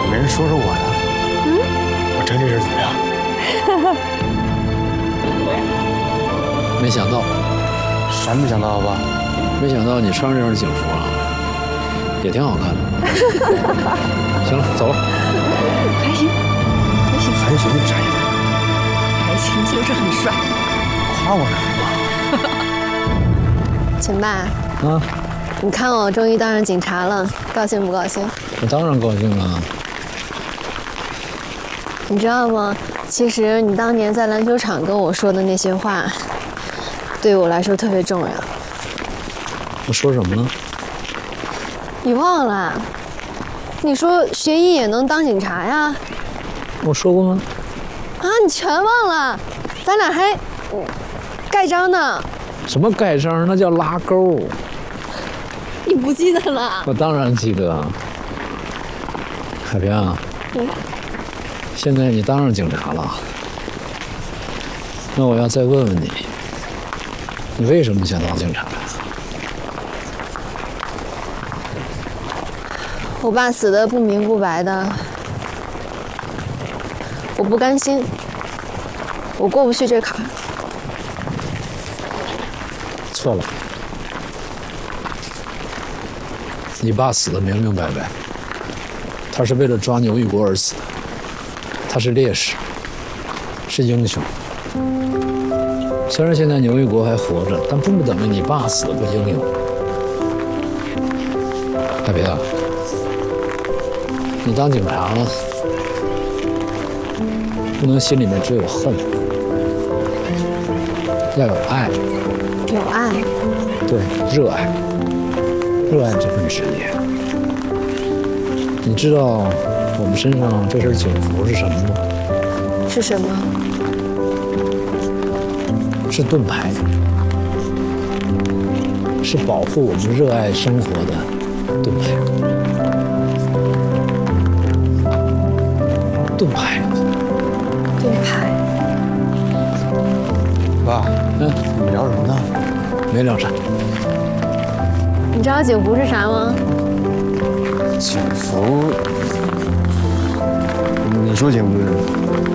没人说说我呢？我整这事怎么样？ 没想到， 啥没想到吧？ 没想到你穿上这身警服啊，也挺好看的。行了，走了。 还行，还行， 还行，啥意思？ 还行，就是很帅。 夸我呢？ 秦爸， 啊， 你看我终于当上警察了，高兴不高兴？ 我当然高兴了。 你知道吗？其实你当年在篮球场跟我说的那些话，对我来说特别重要。 我说什么呢？ 你忘了？你说学医也能当警察呀？ 我说过吗？ 啊，你全忘了？咱俩还盖章呢。 什么盖章？那叫拉钩。 你不记得了？ 我当然记得。海平啊，现在你当上警察了，那我要再问问你，你为什么想当警察呀？ 我爸死得不明不白的，我不甘心，我过不去这坎儿。 错了，你爸死得明明白白，他是为了抓牛玉国而死的，他是烈士，是英雄。虽然现在牛玉国还活着，但不等于你爸死得不英勇。大别啊，你当警察了，不能心里面只有恨，要有爱。 有爱， 对，热爱，热爱这份职业。你知道我们身上这身警服是什么吗？ 是什么？ 是盾牌，是保护我们热爱生活的盾牌。盾牌， 盾牌。 爸，你们聊什么呢？ 没聊啥。 你知道警服是啥吗？ 警服？你说警服是？